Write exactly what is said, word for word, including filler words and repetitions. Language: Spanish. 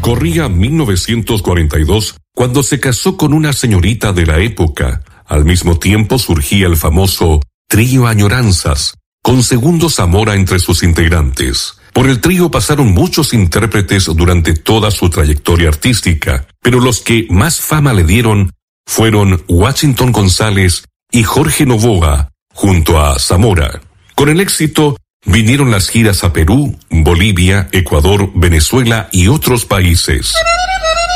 Corría mil novecientos cuarenta y dos cuando se casó con una señorita de la época. Al mismo tiempo surgía el famoso Trío Añoranzas, con Segundo Zamora entre sus integrantes. Por el trío pasaron muchos intérpretes durante toda su trayectoria artística, pero los que más fama le dieron fueron Washington González y Jorge Novoa, junto a Zamora. Con el éxito vinieron las giras a Perú, Bolivia, Ecuador, Venezuela y otros países.